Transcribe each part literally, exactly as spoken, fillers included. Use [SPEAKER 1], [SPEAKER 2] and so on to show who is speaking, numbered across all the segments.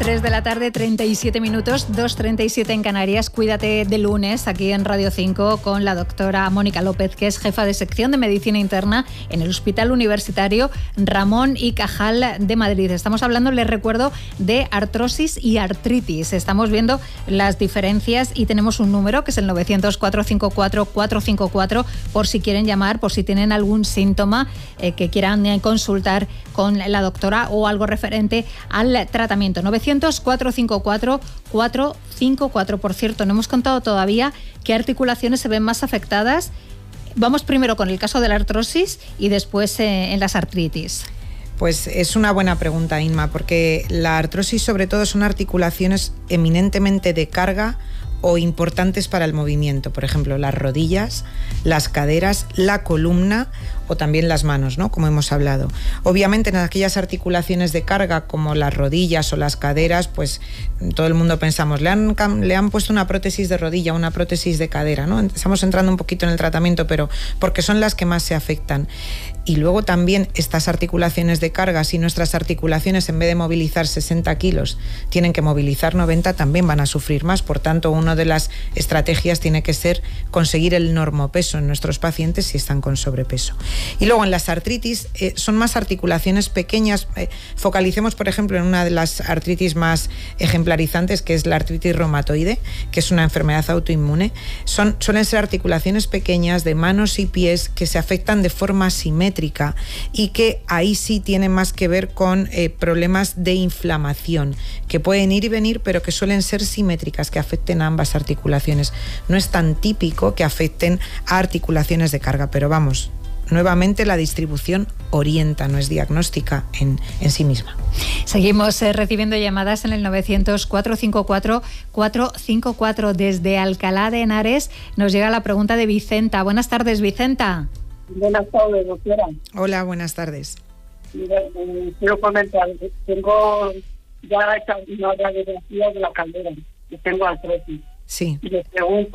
[SPEAKER 1] tres de la tarde, treinta y siete minutos, dos treinta y siete en Canarias. Cuídate de lunes aquí en Radio cinco con la doctora Mónica López, que es jefa de sección de Medicina Interna en el Hospital Universitario Ramón y Cajal de Madrid. Estamos hablando, les recuerdo, de artrosis y artritis. Estamos viendo las diferencias y tenemos un número que es el novecientos, cuatrocientos cincuenta y cuatro, cuatrocientos cincuenta y cuatro por si quieren llamar, por si tienen algún síntoma eh, que quieran eh, consultar con la doctora o algo referente al tratamiento. novecientos, cuatrocientos cincuenta y cuatro, cuatrocientos cincuenta y cuatro. Por cierto, no hemos contado todavía qué articulaciones se ven más afectadas. Vamos primero con el caso de la artrosis y después eh, en las artritis.
[SPEAKER 2] Pues es una buena pregunta, Inma, porque la artrosis sobre todo son articulaciones eminentemente de carga o importantes para el movimiento, por ejemplo, las rodillas, las caderas, la columna o también las manos, ¿no? Como hemos hablado. Obviamente en aquellas articulaciones de carga como las rodillas o las caderas, pues todo el mundo pensamos, le han, le han puesto una prótesis de rodilla, una prótesis de cadera, ¿no? Estamos entrando un poquito en el tratamiento, pero porque son las que más se afectan. Y luego también estas articulaciones de carga, si nuestras articulaciones en vez de movilizar sesenta kilos tienen que movilizar noventa, también van a sufrir más. Por tanto, una de las estrategias tiene que ser conseguir el normopeso en nuestros pacientes si están con sobrepeso. Y luego en las artritis eh, son más articulaciones pequeñas. Eh, focalicemos, por ejemplo, en una de las artritis más ejemplarizantes, que es la artritis reumatoide, que es una enfermedad autoinmune. Son, suelen ser articulaciones pequeñas de manos y pies que se afectan de forma simétrica y que ahí sí tienen más que ver con eh, problemas de inflamación, que pueden ir y venir, pero que suelen ser simétricas, que afecten a ambas articulaciones. No es tan típico que afecten a articulaciones de carga, pero vamos, nuevamente la distribución orienta, no es diagnóstica en, en sí misma.
[SPEAKER 1] Seguimos eh, recibiendo llamadas en el novecientos, cuatrocientos cincuenta y cuatro, cuatrocientos cincuenta y cuatro. Desde Alcalá de Henares nos llega la pregunta de Vicenta. Buenas tardes, Vicenta.
[SPEAKER 3] Buenas tardes, doctora.
[SPEAKER 2] Hola, buenas tardes.
[SPEAKER 3] Mira, eh, quiero comentar, tengo ya hecha una radiografía de la cadera y tengo artrosis.
[SPEAKER 2] Sí.
[SPEAKER 3] Y les pregunto,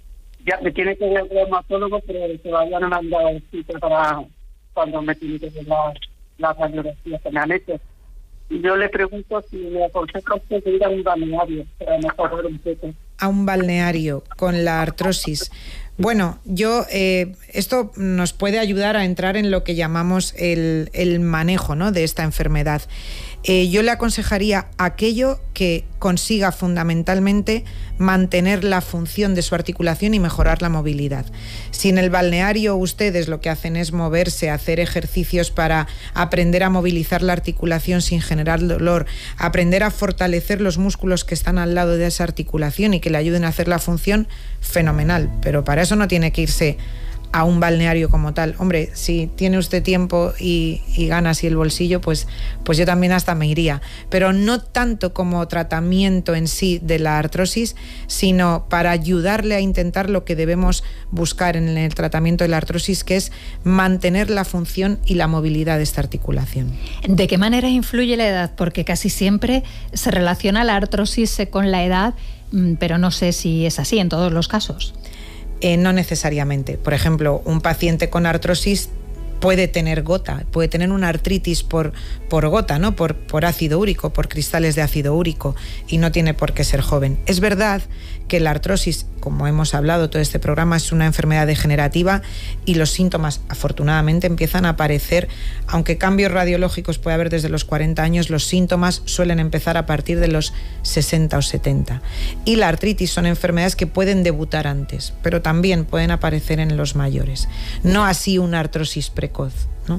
[SPEAKER 3] ya me tiene que ver el reumatólogo, pero todavía no me han dado cita para cuando me tiene que ver la, la radiografía que me han hecho. Y yo le pregunto si me aconseja usted ir a un balneario para mejorar un poco.
[SPEAKER 2] A un balneario con la artrosis. Bueno, yo eh, esto nos puede ayudar a entrar en lo que llamamos el, el manejo, ¿no?, de esta enfermedad. Eh, yo le aconsejaría aquello que consiga fundamentalmente mantener la función de su articulación y mejorar la movilidad. Si en el balneario ustedes lo que hacen es moverse, hacer ejercicios para aprender a movilizar la articulación sin generar dolor, aprender a fortalecer los músculos que están al lado de esa articulación y que le ayuden a hacer la función, fenomenal. Pero para eso no tiene que irse a un balneario como tal. Hombre, si tiene usted tiempo y, y ganas y el bolsillo, pues, pues yo también hasta me iría. Pero no tanto como tratamiento en sí de la artrosis, sino para ayudarle a intentar lo que debemos buscar en el tratamiento de la artrosis, que es mantener la función y la movilidad de esta articulación.
[SPEAKER 1] ¿De qué manera influye la edad? Porque casi siempre se relaciona la artrosis con la edad, pero no sé si es así en todos los casos.
[SPEAKER 2] Eh, no necesariamente. Por ejemplo, un paciente con artrosis puede tener gota, puede tener una artritis por, por gota, ¿no? Por, por ácido úrico, por cristales de ácido úrico, y no tiene por qué ser joven. Es verdad que la artrosis, como hemos hablado todo este programa, es una enfermedad degenerativa y los síntomas afortunadamente empiezan a aparecer, aunque cambios radiológicos puede haber desde los cuarenta años, los síntomas suelen empezar a partir de los sesenta o setenta. Y la artritis son enfermedades que pueden debutar antes, pero también pueden aparecer en los mayores. No así una artrosis precoz, ¿no?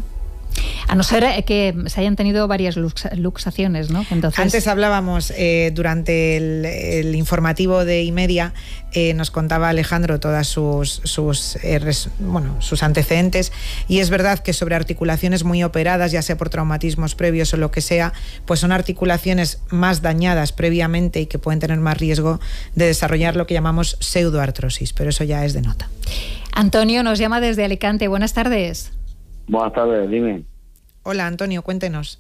[SPEAKER 1] A no ser que se hayan tenido varias lux- luxaciones, ¿no? Entonces...
[SPEAKER 2] Antes hablábamos, eh, durante el, el informativo de iMedia, eh, nos contaba Alejandro todas sus, sus, eh, res, bueno, sus antecedentes, y es verdad que sobre articulaciones muy operadas, ya sea por traumatismos previos o lo que sea, pues son articulaciones más dañadas previamente y que pueden tener más riesgo de desarrollar lo que llamamos pseudoartrosis, pero eso ya es de nota.
[SPEAKER 1] Antonio nos llama desde Alicante. Buenas tardes.
[SPEAKER 4] Buenas tardes, dime.
[SPEAKER 2] Hola, Antonio, cuéntenos.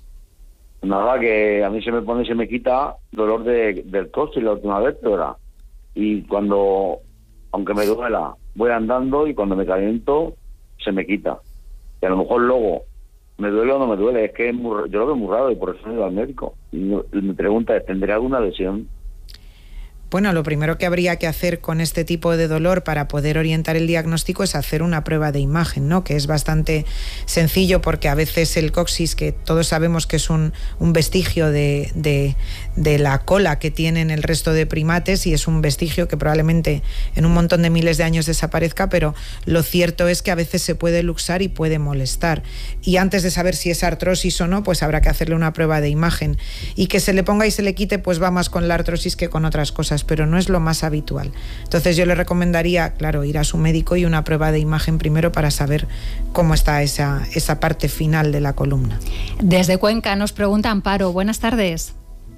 [SPEAKER 4] Nada, que a mí se me pone y se me quita dolor de, del coxis la última vértebra. Y cuando, aunque me duela, voy andando y cuando me caliento, se me quita. Y a lo mejor luego ¿me duele o no me duele? Es que es muy, yo lo veo muy raro y por eso he ido al médico. Y mi pregunta es, ¿tendré alguna lesión?
[SPEAKER 2] Bueno, lo primero que habría que hacer con este tipo de dolor para poder orientar el diagnóstico es hacer una prueba de imagen, ¿no? Que es bastante sencillo porque a veces el coxis, que todos sabemos que es un, un vestigio de, de, de la cola que tienen el resto de primates y es un vestigio que probablemente en un montón de miles de años desaparezca, pero lo cierto es que a veces se puede luxar y puede molestar. Y antes de saber si es artrosis o no, pues habrá que hacerle una prueba de imagen. Y que se le ponga y se le quite, pues va más con la artrosis que con otras cosas, pero no es lo más habitual. Entonces yo le recomendaría, claro, ir a su médico y una prueba de imagen primero para saber cómo está esa, esa parte final de la columna.
[SPEAKER 1] Desde Cuenca nos pregunta Amparo. Buenas tardes.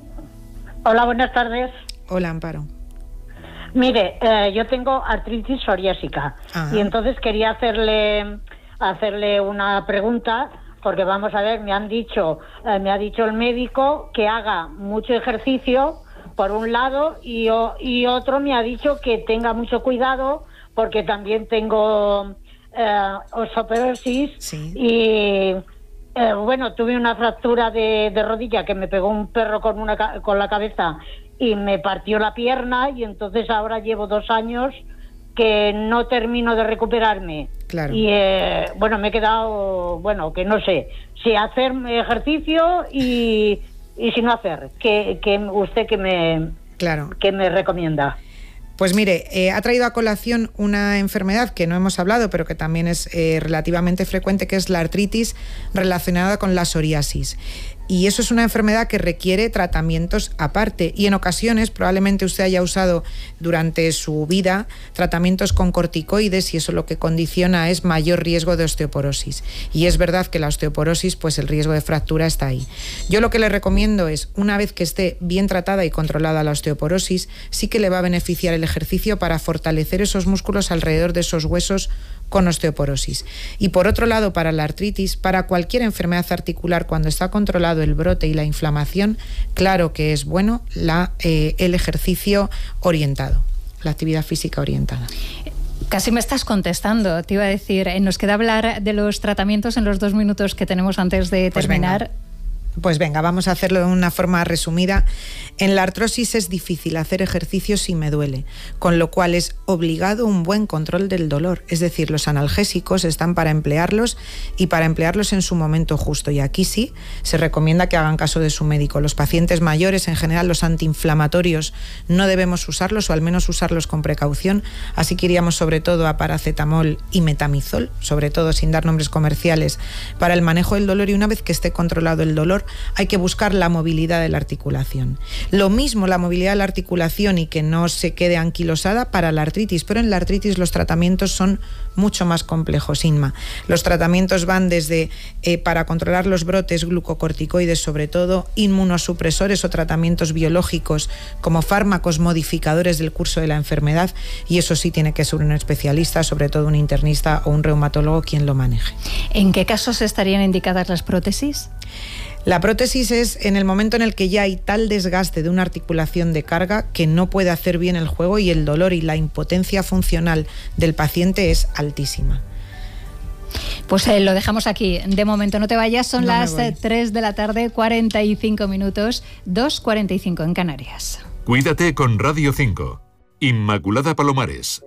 [SPEAKER 5] Hola, buenas tardes.
[SPEAKER 2] Hola, Amparo.
[SPEAKER 5] Mire, eh, yo tengo artritis psoriásica. Ajá. Y entonces quería hacerle hacerle una pregunta, porque vamos a ver, me han dicho, eh, me ha dicho el médico que haga mucho ejercicio por un lado y, y otro me ha dicho que tenga mucho cuidado porque también tengo eh, osteoporosis. Sí. Y eh, bueno, tuve una fractura de, de rodilla que me pegó un perro con, una, con la cabeza y me partió la pierna y entonces ahora llevo dos años que no termino de recuperarme. Claro. Y eh, bueno, me he quedado, bueno, que no sé, si hacer ejercicio y... y si no hacer, ¿qué, qué usted que me, claro. que me recomienda?
[SPEAKER 2] Pues mire, eh, ha traído a colación una enfermedad que no hemos hablado, pero que también es eh, relativamente frecuente, que es la artritis relacionada con la psoriasis. Y eso es una enfermedad que requiere tratamientos aparte y en ocasiones probablemente usted haya usado durante su vida tratamientos con corticoides y eso lo que condiciona es mayor riesgo de osteoporosis. Y es verdad que la osteoporosis, pues el riesgo de fractura está ahí. Yo lo que le recomiendo es, una vez que esté bien tratada y controlada la osteoporosis, sí que le va a beneficiar el ejercicio para fortalecer esos músculos alrededor de esos huesos con osteoporosis. Y por otro lado, para la artritis, para cualquier enfermedad articular, cuando está controlado el brote y la inflamación, claro que es bueno la, eh, el ejercicio orientado, la actividad física orientada.
[SPEAKER 1] Casi me estás contestando, te iba a decir, eh, nos queda hablar de los tratamientos en los dos minutos que tenemos antes de
[SPEAKER 2] pues
[SPEAKER 1] terminar.
[SPEAKER 2] Venga. Pues venga, vamos a hacerlo de una forma resumida. En la artrosis es difícil hacer ejercicio si me duele, con lo cual es obligado un buen control del dolor. Es decir, los analgésicos están para emplearlos y para emplearlos en su momento justo. Y aquí sí se recomienda que hagan caso de su médico. Los pacientes mayores, en general, los antiinflamatorios no debemos usarlos o al menos usarlos con precaución. Así que iríamos sobre todo a paracetamol y metamizol, sobre todo sin dar nombres comerciales, para el manejo del dolor. Y una vez que esté controlado el dolor, hay que buscar la movilidad de la articulación. Lo mismo la movilidad de la articulación y que no se quede anquilosada para la artritis, pero en la artritis los tratamientos son mucho más complejos, Inma. Los tratamientos van desde eh, para controlar los brotes, glucocorticoides sobre todo, inmunosupresores o tratamientos biológicos como fármacos modificadores del curso de la enfermedad, y eso sí tiene que ser un especialista, sobre todo un internista o un reumatólogo quien lo maneje.
[SPEAKER 1] ¿En qué casos estarían indicadas las prótesis?
[SPEAKER 2] La prótesis es en el momento en el que ya hay tal desgaste de una articulación de carga que no puede hacer bien el juego y el dolor y la impotencia funcional del paciente es altísima.
[SPEAKER 1] Pues eh, lo dejamos aquí. De momento no te vayas, son no las tres de la tarde, cuarenta y cinco minutos, dos cuarenta y cinco en Canarias.
[SPEAKER 6] Cuídate con Radio cinco. Inmaculada Palomares.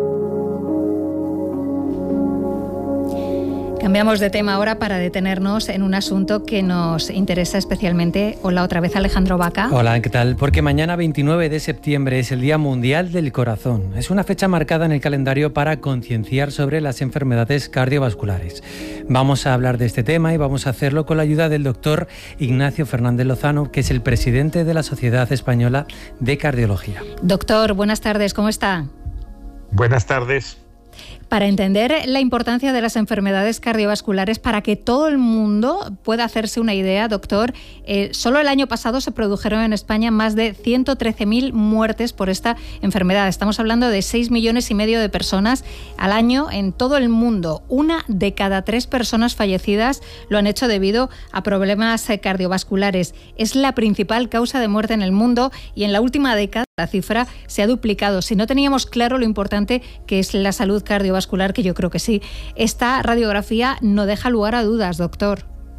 [SPEAKER 1] Cambiamos de tema ahora para detenernos en un asunto que nos interesa especialmente. Hola otra vez, Alejandro Vaca.
[SPEAKER 7] Hola, ¿qué tal? Porque mañana veintinueve de septiembre es el Día Mundial del Corazón. Es una fecha marcada en el calendario para concienciar sobre las enfermedades cardiovasculares. Vamos a hablar de este tema y vamos a hacerlo con la ayuda del doctor Ignacio Fernández Lozano, que es el presidente de la Sociedad Española de Cardiología.
[SPEAKER 1] Doctor, buenas tardes, ¿cómo está?
[SPEAKER 8] Buenas tardes.
[SPEAKER 1] Para entender la importancia de las enfermedades cardiovasculares, para que todo el mundo pueda hacerse una idea, doctor, eh, solo el año pasado se produjeron en España más de ciento trece mil muertes por esta enfermedad. Estamos hablando de seis millones y medio de personas al año en todo el mundo. Una de cada tres personas fallecidas lo han hecho debido a problemas cardiovasculares. Es la principal causa de muerte en el mundo y en la última década la cifra se ha duplicado. Si no teníamos claro lo importante que es la salud cardiovascular, que yo creo que sí, esta radiografía no deja lugar a dudas, doctor.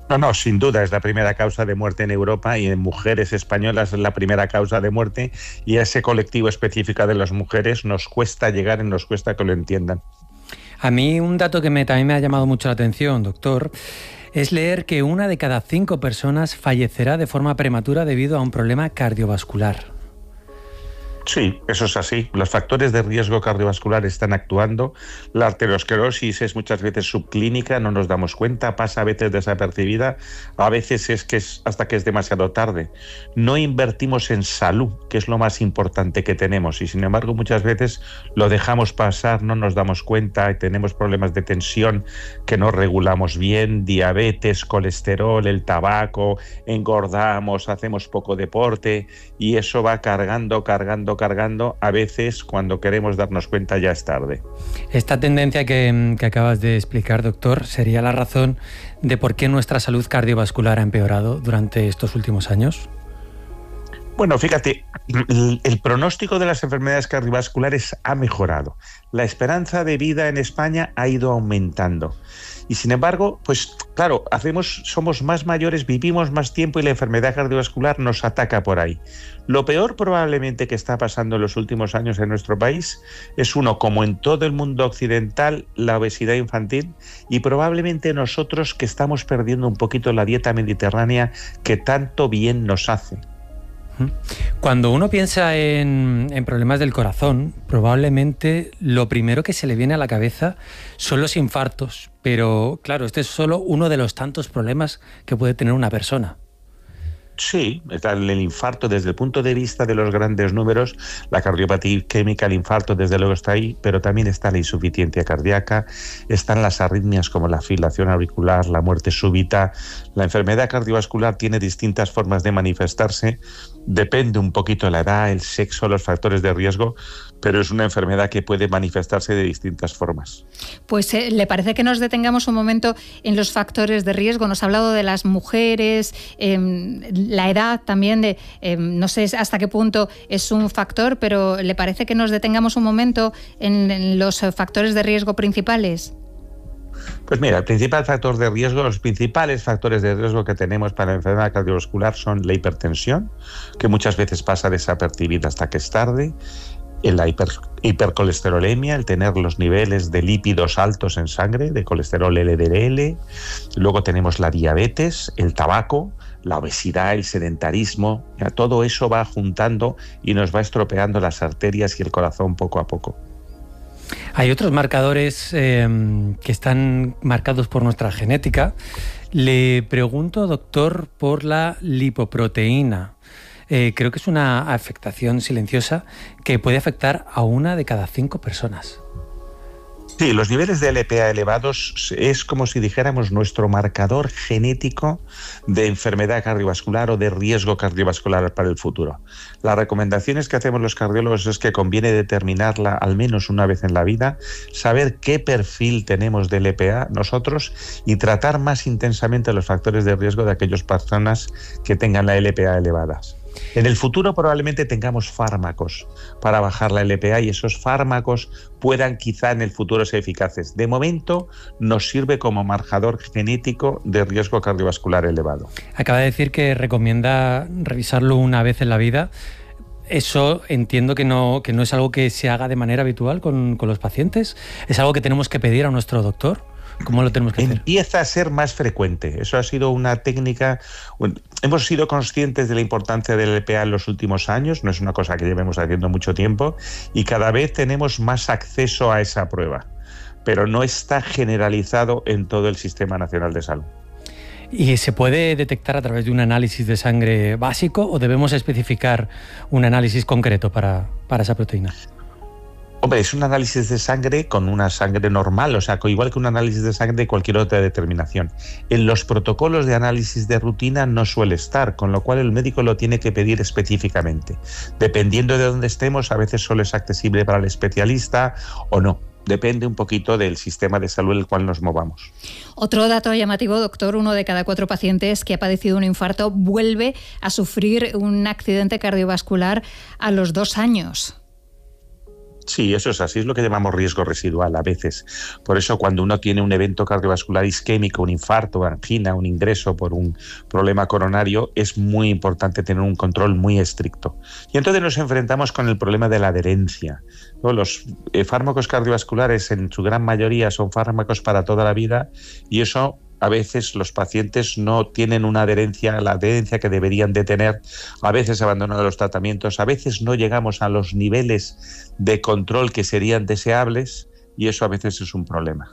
[SPEAKER 8] No, no, sin duda es la primera causa de muerte en Europa y en mujeres españolas es la primera causa de muerte, y a ese colectivo específico de las mujeres nos cuesta llegar y nos cuesta que lo entiendan.
[SPEAKER 7] A mí un dato que me, también me ha llamado mucho la atención, doctor, es leer que una de cada cinco personas fallecerá de forma prematura debido a un problema cardiovascular.
[SPEAKER 8] Sí, eso es así. Los factores de riesgo cardiovascular están actuando. La arteriosclerosis es muchas veces subclínica, no nos damos cuenta, pasa a veces desapercibida, a veces es que es hasta que es demasiado tarde. No invertimos en salud, que es lo más importante que tenemos, y sin embargo muchas veces lo dejamos pasar, no nos damos cuenta y tenemos problemas de tensión que no regulamos bien, diabetes, colesterol, el tabaco, engordamos, hacemos poco deporte y eso va cargando, cargando, cargando, a veces cuando queremos darnos cuenta ya es tarde.
[SPEAKER 7] Esta tendencia que, que acabas de explicar, doctor, sería la razón de por qué nuestra salud cardiovascular ha empeorado durante estos últimos años.
[SPEAKER 8] Bueno, fíjate, el, el pronóstico de las enfermedades cardiovasculares ha mejorado. La esperanza de vida en España ha ido aumentando. Y sin embargo, pues claro, hacemos, somos más mayores, vivimos más tiempo y la enfermedad cardiovascular nos ataca por ahí. Lo peor probablemente que está pasando en los últimos años en nuestro país es, uno, como en todo el mundo occidental, la obesidad infantil, y probablemente nosotros que estamos perdiendo un poquito la dieta mediterránea que tanto bien nos hace.
[SPEAKER 7] Cuando uno piensa en, en problemas del corazón, probablemente lo primero que se le viene a la cabeza son los infartos. Pero claro, este es solo uno de los tantos problemas que puede tener una persona.
[SPEAKER 8] Sí, el infarto desde el punto de vista de los grandes números, la cardiopatía isquémica, el infarto desde luego está ahí, pero también está la insuficiencia cardíaca, están las arritmias como la fibrilación auricular, la muerte súbita. La enfermedad cardiovascular tiene distintas formas de manifestarse, depende un poquito de la edad, el sexo, los factores de riesgo, pero es una enfermedad que puede manifestarse de distintas formas.
[SPEAKER 1] Pues eh, ¿le parece que nos detengamos un momento en los factores de riesgo? Nos ha hablado de las mujeres, eh, la edad también, de eh, no sé hasta qué punto es un factor, pero ¿le parece que nos detengamos un momento en, en los factores de riesgo principales?
[SPEAKER 8] Pues mira, el principal factor de riesgo, los principales factores de riesgo que tenemos para la enfermedad cardiovascular son la hipertensión, que muchas veces pasa desapercibida hasta que es tarde, la hiper, hipercolesterolemia, el tener los niveles de lípidos altos en sangre, de colesterol L D L, luego tenemos la diabetes, el tabaco, la obesidad, el sedentarismo, ya todo eso va juntando y nos va estropeando las arterias y el corazón poco a poco.
[SPEAKER 7] Hay otros marcadores eh, que están marcados por nuestra genética. Le pregunto, doctor, por la lipoproteína. Eh, creo que es una afectación silenciosa que puede afectar a una de cada cinco personas.
[SPEAKER 8] Sí, los niveles de L P A elevados es como si dijéramos nuestro marcador genético de enfermedad cardiovascular o de riesgo cardiovascular para el futuro. Las recomendaciones que hacemos los cardiólogos es que conviene determinarla al menos una vez en la vida, saber qué perfil tenemos de L P A nosotros y tratar más intensamente los factores de riesgo de aquellas personas que tengan la L P A elevadas. En el futuro probablemente tengamos fármacos para bajar la L P A y esos fármacos puedan quizá en el futuro ser eficaces. De momento nos sirve como marcador genético de riesgo cardiovascular elevado.
[SPEAKER 7] Acaba de decir que recomienda revisarlo una vez en la vida. Eso entiendo que no, que no es algo que se haga de manera habitual con, con los pacientes. ¿Es algo que tenemos que pedir a nuestro doctor? ¿Cómo lo tenemos que hacer?
[SPEAKER 8] Empieza a ser más frecuente. Eso ha sido una técnica. Hemos sido conscientes de la importancia del L P A en los últimos años. No es una cosa que llevemos haciendo mucho tiempo y cada vez tenemos más acceso a esa prueba. Pero no está generalizado en todo el Sistema Nacional de Salud.
[SPEAKER 7] ¿Y se puede detectar a través de un análisis de sangre básico o debemos especificar un análisis concreto para, para esa proteína?
[SPEAKER 8] Hombre, es un análisis de sangre con una sangre normal, o sea, igual que un análisis de sangre de cualquier otra determinación. En los protocolos de análisis de rutina no suele estar, con lo cual el médico lo tiene que pedir específicamente. Dependiendo de dónde estemos, a veces solo es accesible para el especialista o no. Depende un poquito del sistema de salud en el cual nos movamos.
[SPEAKER 1] Otro dato llamativo, doctor, uno de cada cuatro pacientes que ha padecido un infarto vuelve a sufrir un accidente cardiovascular a los dos años.
[SPEAKER 8] Sí, eso es así, es lo que llamamos riesgo residual a veces. Por eso cuando uno tiene un evento cardiovascular isquémico, un infarto, angina, un ingreso por un problema coronario, es muy importante tener un control muy estricto. Y entonces nos enfrentamos con el problema de la adherencia, ¿no? Los eh, fármacos cardiovasculares en su gran mayoría son fármacos para toda la vida y eso a veces los pacientes no tienen una adherencia, la adherencia que deberían de tener, a veces abandonan los tratamientos, a veces no llegamos a los niveles de control que serían deseables y eso a veces es un problema.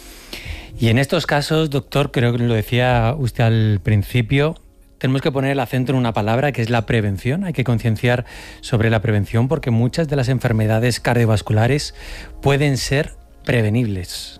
[SPEAKER 7] Y en estos casos, doctor, creo que lo decía usted al principio, tenemos que poner el acento en una palabra que es la prevención. Hay que concienciar sobre la prevención porque muchas de las enfermedades cardiovasculares pueden ser prevenibles.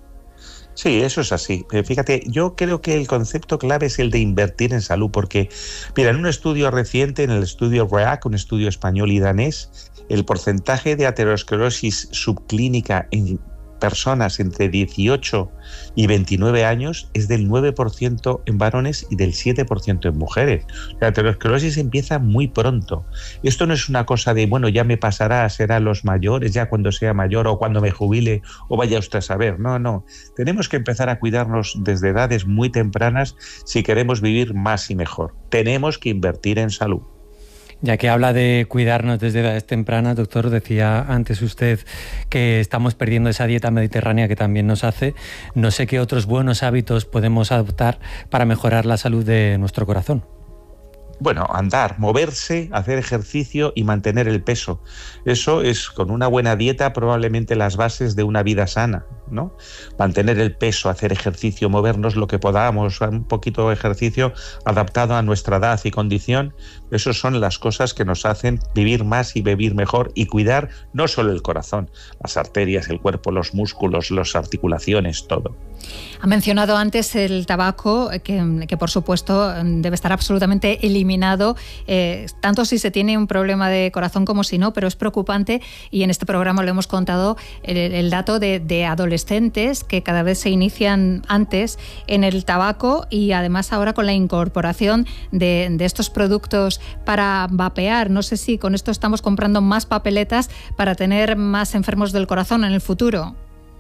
[SPEAKER 8] Sí, eso es así. Fíjate, yo creo que el concepto clave es el de invertir en salud, porque, mira, en un estudio reciente, en el estudio R E A C, un estudio español y danés, el porcentaje de aterosclerosis subclínica en personas entre dieciocho y veintinueve años es del nueve por ciento en varones y del siete por ciento en mujeres. La aterosclerosis empieza muy pronto. Esto no es una cosa de, bueno, ya me pasará, será los mayores, ya cuando sea mayor o cuando me jubile o vaya usted a saber. No, no. Tenemos que empezar a cuidarnos desde edades muy tempranas si queremos vivir más y mejor. Tenemos que invertir en salud.
[SPEAKER 7] Ya que habla de cuidarnos desde edades tempranas, doctor, decía antes usted que estamos perdiendo esa dieta mediterránea que también nos hace. No sé qué otros buenos hábitos podemos adoptar para mejorar la salud de nuestro corazón.
[SPEAKER 8] Bueno, andar, moverse, hacer ejercicio y mantener el peso. Eso es, con una buena dieta, probablemente las bases de una vida sana, ¿no? Mantener el peso, hacer ejercicio, movernos lo que podamos, un poquito de ejercicio adaptado a nuestra edad y condición. Esas son las cosas que nos hacen vivir más y vivir mejor y cuidar no solo el corazón, las arterias, el cuerpo, los músculos, las articulaciones, todo.
[SPEAKER 1] Ha mencionado antes el tabaco, que, que por supuesto debe estar absolutamente eliminado, eh, tanto si se tiene un problema de corazón como si no, pero es preocupante y en este programa lo hemos contado el, el dato de, de adolescentes que cada vez se inician antes en el tabaco y además ahora con la incorporación de, de estos productos para vapear. No sé si con esto estamos comprando más papeletas para tener más enfermos del corazón en el futuro.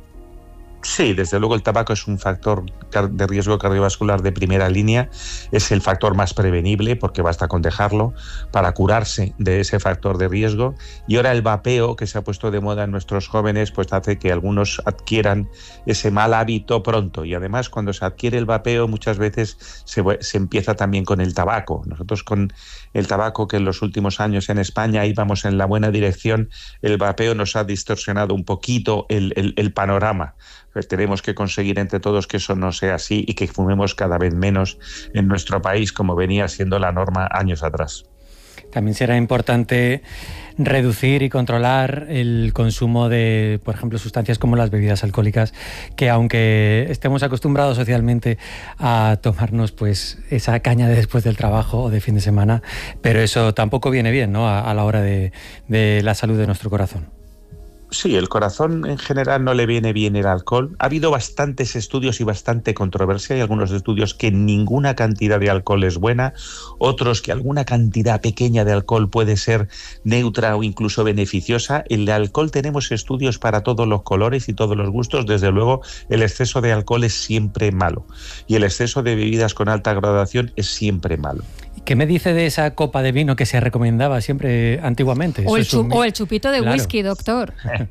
[SPEAKER 8] Sí, desde luego el tabaco es un factor de riesgo cardiovascular de primera línea, es el factor más prevenible porque basta con dejarlo para curarse de ese factor de riesgo y ahora el vapeo que se ha puesto de moda en nuestros jóvenes pues hace que algunos adquieran ese mal hábito pronto y además cuando se adquiere el vapeo muchas veces se, se empieza también con el tabaco. Nosotros con el tabaco que en los últimos años en España íbamos en la buena dirección, el vapeo nos ha distorsionado un poquito el, el, el panorama. Pues tenemos que conseguir entre todos que eso no sea así y que fumemos cada vez menos en nuestro país, como venía siendo la norma años atrás.
[SPEAKER 7] También será importante reducir y controlar el consumo de, por ejemplo, sustancias como las bebidas alcohólicas, que aunque estemos acostumbrados socialmente a tomarnos pues esa caña de después del trabajo o de fin de semana, pero eso tampoco viene bien, ¿no?, a, a la hora de, de la salud de nuestro corazón.
[SPEAKER 8] Sí, el corazón en general no le viene bien el alcohol. Ha habido bastantes estudios y bastante controversia. Hay algunos estudios que ninguna cantidad de alcohol es buena, otros que alguna cantidad pequeña de alcohol puede ser neutra o incluso beneficiosa. El alcohol tenemos estudios para todos los colores y todos los gustos. Desde luego, el exceso de alcohol es siempre malo y el exceso de bebidas con alta graduación es siempre malo.
[SPEAKER 7] ¿Qué me dice de esa copa de vino que se recomendaba siempre antiguamente?
[SPEAKER 1] O, el,
[SPEAKER 7] un...
[SPEAKER 1] o el chupito de
[SPEAKER 7] claro.
[SPEAKER 1] whisky, doctor.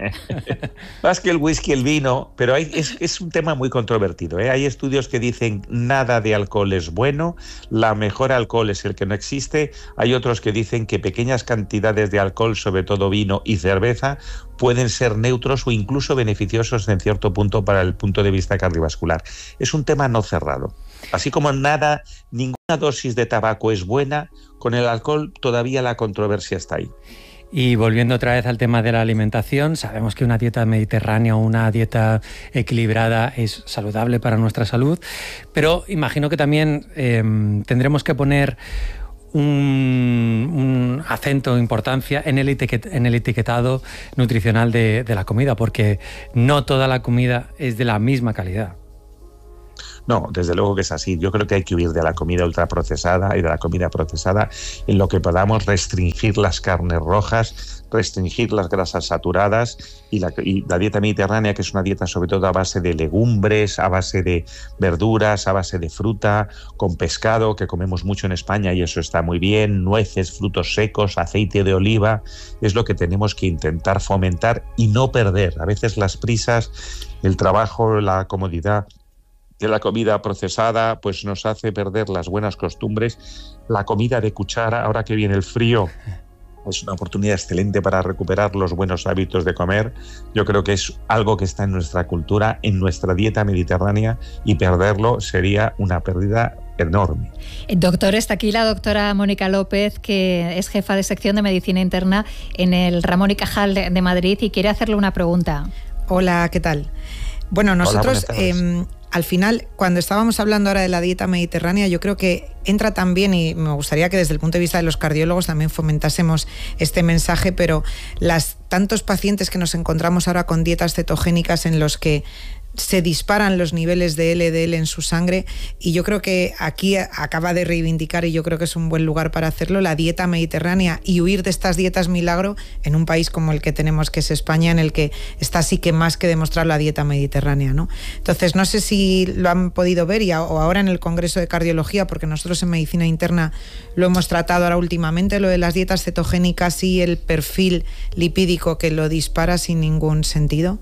[SPEAKER 8] Más que el whisky, el vino, pero hay, es, es un tema muy controvertido, ¿eh? Hay estudios que dicen nada de alcohol es bueno, la mejor alcohol es el que no existe. Hay otros que dicen que pequeñas cantidades de alcohol, sobre todo vino y cerveza, pueden ser neutros o incluso beneficiosos en cierto punto para el punto de vista cardiovascular. Es un tema no cerrado. Así como nada, ninguna dosis de tabaco es buena, con el alcohol todavía la controversia está ahí.
[SPEAKER 7] Y volviendo otra vez al tema de la alimentación, sabemos que una dieta mediterránea o una dieta equilibrada es saludable para nuestra salud, pero imagino que también eh, tendremos que poner un, un acento, importancia en el, etiquet, en el etiquetado nutricional de, de la comida, porque no toda la comida es de la misma calidad.
[SPEAKER 8] No, desde luego que es así. Yo creo que hay que huir de la comida ultraprocesada y de la comida procesada, en lo que podamos restringir las carnes rojas, restringir las grasas saturadas y la, y la dieta mediterránea, que es una dieta sobre todo a base de legumbres, a base de verduras, a base de fruta, con pescado, que comemos mucho en España y eso está muy bien, nueces, frutos secos, aceite de oliva, es lo que tenemos que intentar fomentar y no perder. A veces las prisas, el trabajo, la comodidad de la comida procesada pues nos hace perder las buenas costumbres. La comida de cuchara, ahora que viene el frío, es una oportunidad excelente para recuperar los buenos hábitos de comer. Yo creo que es algo que está en nuestra cultura, en nuestra dieta mediterránea, y perderlo sería una pérdida enorme.
[SPEAKER 1] Doctor, está aquí la doctora Mónica López, que es jefa de sección de Medicina Interna en el Ramón y Cajal de Madrid, y quiere hacerle una pregunta.
[SPEAKER 2] Hola, ¿qué tal? Bueno, nosotros eh, al final, cuando estábamos hablando ahora de la dieta mediterránea, yo creo que entra también, y me gustaría que desde el punto de vista de los cardiólogos también fomentásemos este mensaje, pero las tantos pacientes que nos encontramos ahora con dietas cetogénicas en los que se disparan los niveles de L D L en su sangre, y yo creo que aquí acaba de reivindicar, y yo creo que es un buen lugar para hacerlo, la dieta mediterránea, y huir de estas dietas milagro en un país como el que tenemos, que es España, en el que está sí que más que demostrar la dieta mediterránea, ¿no? Entonces, no sé si lo han podido ver, y a, o ahora en el Congreso de Cardiología, porque nosotros en Medicina Interna lo hemos tratado ahora últimamente, lo de las dietas cetogénicas y el perfil lipídico que lo dispara sin ningún sentido.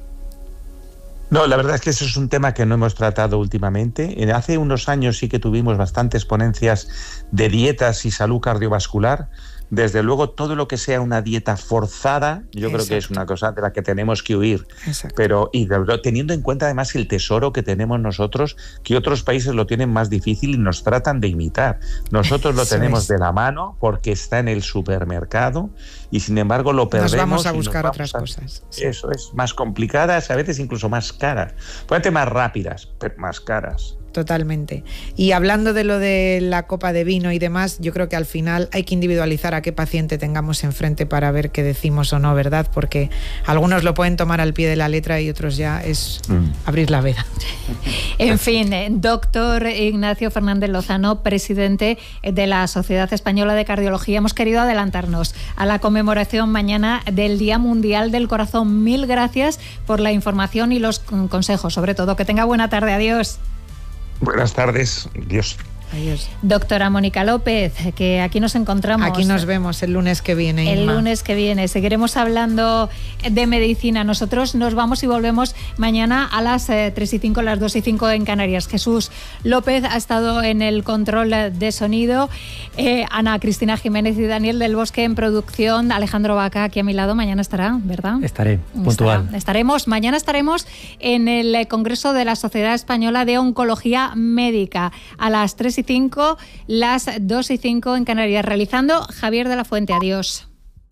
[SPEAKER 8] No, la verdad es que eso es un tema que no hemos tratado últimamente. Hace unos años sí que tuvimos bastantes ponencias de dietas y salud cardiovascular. Desde luego, todo lo que sea una dieta forzada, yo Exacto. creo que es una cosa de la que tenemos que huir. Exacto. Pero y teniendo en cuenta además el tesoro que tenemos nosotros, que otros países lo tienen más difícil y nos tratan de imitar. Nosotros lo Eso tenemos es. de la mano porque está en el supermercado y sin embargo lo perdemos.
[SPEAKER 2] Nos vamos a buscar
[SPEAKER 8] vamos
[SPEAKER 2] otras
[SPEAKER 8] a,
[SPEAKER 2] cosas. Sí.
[SPEAKER 8] Eso es, más complicadas, a veces incluso más caras. Pueden ser más rápidas, pero más caras.
[SPEAKER 2] Totalmente. Y hablando de lo de la copa de vino y demás, yo creo que al final hay que individualizar a qué paciente tengamos enfrente para ver qué decimos o no, ¿verdad? Porque algunos lo pueden tomar al pie de la letra y otros ya es mm. abrir la veda.
[SPEAKER 1] En fin, doctor Ignacio Fernández Lozano, presidente de la Sociedad Española de Cardiología, hemos querido adelantarnos a la conmemoración mañana del Día Mundial del Corazón. Mil gracias por la información y los consejos, sobre todo. Que tenga buena tarde. Adiós.
[SPEAKER 8] Buenas tardes, Dios.
[SPEAKER 1] Adiós. Doctora Mónica López, que aquí nos encontramos.
[SPEAKER 2] Aquí nos vemos el lunes que viene, Inma.
[SPEAKER 1] El lunes que viene. Seguiremos hablando de medicina. Nosotros nos vamos y volvemos mañana a las tres y cinco, las dos y cinco en Canarias. Jesús López ha estado en el control de sonido. Eh, Ana Cristina Jiménez y Daniel del Bosque en producción. Alejandro Vaca aquí a mi lado. Mañana estará, ¿verdad?
[SPEAKER 7] Estaré, puntual.
[SPEAKER 1] Estará. Estaremos. Mañana estaremos en el Congreso de la Sociedad Española de Oncología Médica a las tres y cinco, las dos y cinco en Canarias. Realizando Javier de la Fuente. Adiós.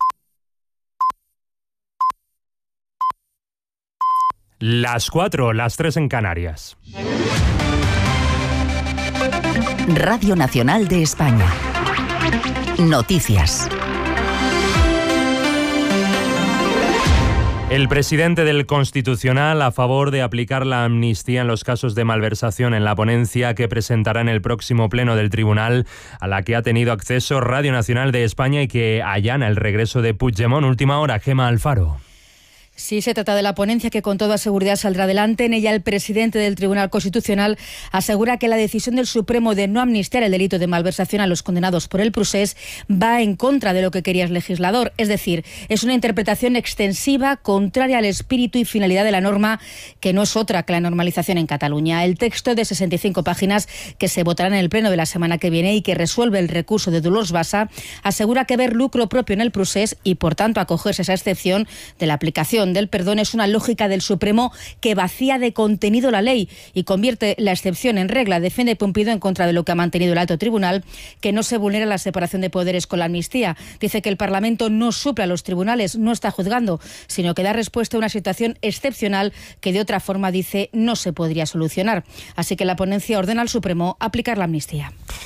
[SPEAKER 9] Las cuatro, las tres en Canarias.
[SPEAKER 10] Radio Nacional de España. Noticias.
[SPEAKER 9] El presidente del Constitucional a favor de aplicar la amnistía en los casos de malversación en la ponencia que presentará en el próximo pleno del Tribunal, a la que ha tenido acceso Radio Nacional de España y que allana el regreso de Puigdemont. Última hora, Gemma Alfaro.
[SPEAKER 11] Sí, se trata de la ponencia que con toda seguridad saldrá adelante. En ella el presidente del Tribunal Constitucional asegura que la decisión del Supremo de no amnistiar el delito de malversación a los condenados por el procés va en contra de lo que quería el legislador. Es decir, es una interpretación extensiva, contraria al espíritu y finalidad de la norma, que no es otra que la normalización en Cataluña. El texto de sesenta y cinco páginas que se votará en el pleno de la semana que viene y que resuelve el recurso de Dolors Bassa asegura que ver lucro propio en el procés y, por tanto, acogerse a esa excepción de la aplicación del perdón es una lógica del Supremo que vacía de contenido la ley y convierte la excepción en regla. Defiende Pumpido en contra de lo que ha mantenido el alto tribunal, que no se vulnera la separación de poderes con la amnistía. Dice que el Parlamento no suple a los tribunales, no está juzgando, sino que da respuesta a una situación excepcional que de otra forma, dice, no se podría solucionar. Así que la ponencia ordena al Supremo aplicar la amnistía.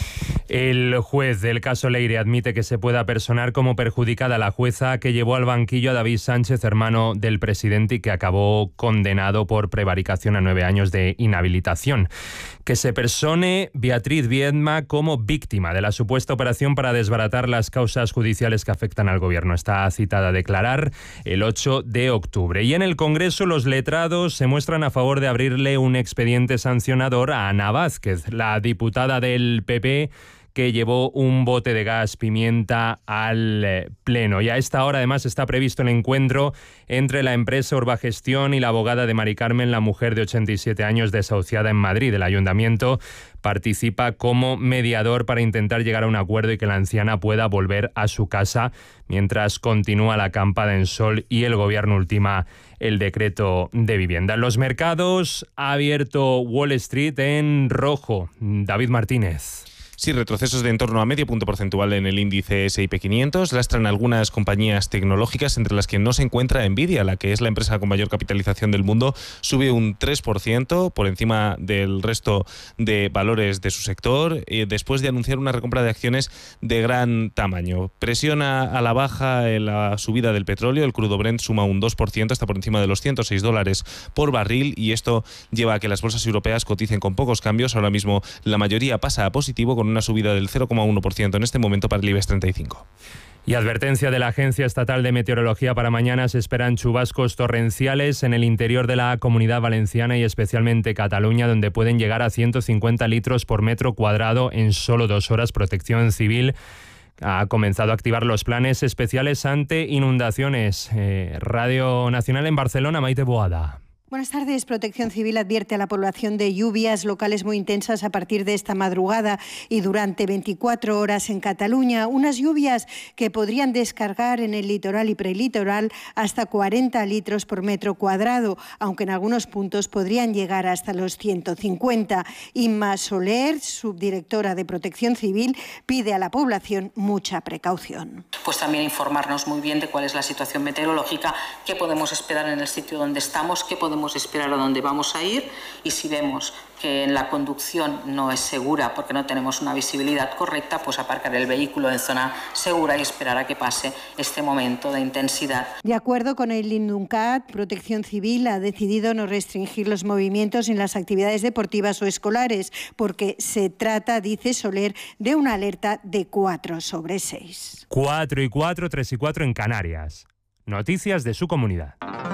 [SPEAKER 9] El juez del caso Leire admite que se pueda personar como perjudicada la jueza que llevó al banquillo a David Sánchez, hermano del presidente, y que acabó condenado por prevaricación a nueve años de inhabilitación. Que se persone Beatriz Viedma como víctima de la supuesta operación para desbaratar las causas judiciales que afectan al gobierno. Está citada a declarar el ocho de octubre. Y en el Congreso los letrados se muestran a favor de abrirle un expediente sancionador a Ana Vázquez, la diputada del P P, que llevó un bote de gas pimienta al eh, Pleno. Y a esta hora, además, está previsto el encuentro entre la empresa Urbagestión y la abogada de Mari Carmen, la mujer de ochenta y siete años desahuciada en Madrid. El ayuntamiento participa como mediador para intentar llegar a un acuerdo y que la anciana pueda volver a su casa mientras continúa la acampada en Sol y el gobierno ultima el decreto de vivienda. En los mercados ha abierto Wall Street en rojo. David Martínez.
[SPEAKER 12] Sí, retrocesos de en torno a medio punto porcentual en el índice ese y pe quinientos. Lastran algunas compañías tecnológicas, entre las que no se encuentra Nvidia, la que es la empresa con mayor capitalización del mundo. Sube un tres por ciento por encima del resto de valores de su sector, eh, después de anunciar una recompra de acciones de gran tamaño. Presiona a la baja la subida del petróleo. El crudo Brent suma un dos por ciento, está por encima de los ciento seis dólares por barril, y esto lleva a que las bolsas europeas coticen con pocos cambios. Ahora mismo la mayoría pasa a positivo, con una subida del cero coma uno por ciento en este momento para el IBEX treinta y cinco.
[SPEAKER 9] Y advertencia de la Agencia Estatal de Meteorología para mañana: se esperan chubascos torrenciales en el interior de la Comunidad Valenciana y especialmente Cataluña, donde pueden llegar a ciento cincuenta litros por metro cuadrado en solo dos horas. Protección Civil ha comenzado a activar los planes especiales ante inundaciones. Eh, Radio Nacional en Barcelona, Maite Boada.
[SPEAKER 13] Buenas tardes. Protección Civil advierte a la población de lluvias locales muy intensas a partir de esta madrugada y durante veinticuatro horas en Cataluña. Unas lluvias que podrían descargar en el litoral y prelitoral hasta cuarenta litros por metro cuadrado, aunque en algunos puntos podrían llegar hasta los ciento cincuenta. Inma Soler, subdirectora de Protección Civil, pide a la población mucha precaución.
[SPEAKER 14] Pues también informarnos muy bien de cuál es la situación meteorológica, qué podemos esperar en el sitio donde estamos, qué podemos esperar a dónde vamos a ir, y si vemos que en la conducción no es segura porque no tenemos una visibilidad correcta, pues aparcar el vehículo en zona segura y esperar a que pase este momento de intensidad.
[SPEAKER 13] De acuerdo con el INDUNCAT, Protección Civil ha decidido no restringir los movimientos en las actividades deportivas o escolares, porque se trata, dice Soler, de una alerta de cuatro sobre seis.
[SPEAKER 9] cuatro y cuatro, tres y cuatro en Canarias. Noticias de su comunidad.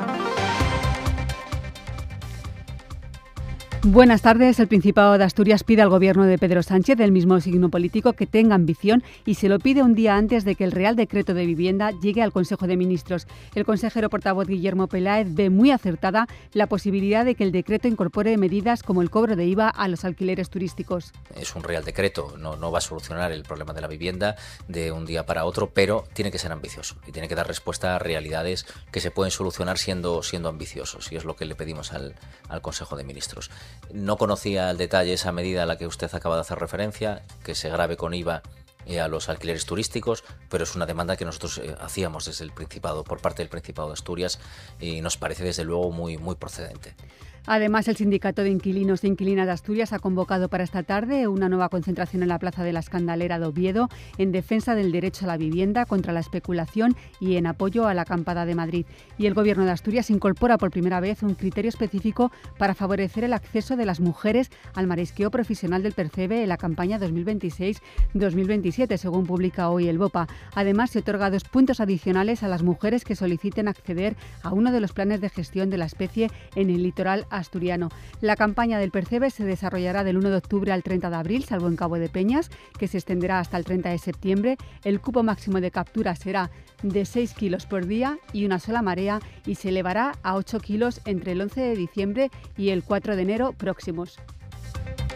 [SPEAKER 15] Buenas tardes. El Principado de Asturias pide al gobierno de Pedro Sánchez, del mismo signo político, que tenga ambición, y se lo pide un día antes de que el Real Decreto de Vivienda llegue al Consejo de Ministros. El consejero portavoz Guillermo Peláez ve muy acertada la posibilidad de que el decreto incorpore medidas como el cobro de I V A a los alquileres turísticos.
[SPEAKER 16] Es un Real Decreto, no, no va a solucionar el problema de la vivienda de un día para otro, pero tiene que ser ambicioso y tiene que dar respuesta a realidades que se pueden solucionar siendo, siendo ambiciosos, y es lo que le pedimos al, al Consejo de Ministros. No conocía al detalle esa medida a la que usted acaba de hacer referencia, que se grave con I V A eh, a los alquileres turísticos, pero es una demanda que nosotros eh, hacíamos desde el Principado, por parte del Principado de Asturias, y nos parece desde luego muy, muy procedente.
[SPEAKER 15] Además, el Sindicato de Inquilinos e Inquilinas de Asturias ha convocado para esta tarde una nueva concentración en la Plaza de la Escandalera de Oviedo en defensa del derecho a la vivienda, contra la especulación y en apoyo a la Acampada de Madrid. Y el Gobierno de Asturias incorpora por primera vez un criterio específico para favorecer el acceso de las mujeres al marisqueo profesional del Percebe en la campaña dos mil veintiséis dos mil veintisiete, según publica hoy el BOPA. Además, se otorga dos puntos adicionales a las mujeres que soliciten acceder a uno de los planes de gestión de la especie en el litoral asturiano. La campaña del Percebe se desarrollará del uno de octubre al treinta de abril, salvo en Cabo de Peñas, que se extenderá hasta el treinta de septiembre. El cupo máximo de captura será de seis kilos por día y una sola marea, y se elevará a ocho kilos entre el once de diciembre y el cuatro de enero próximos.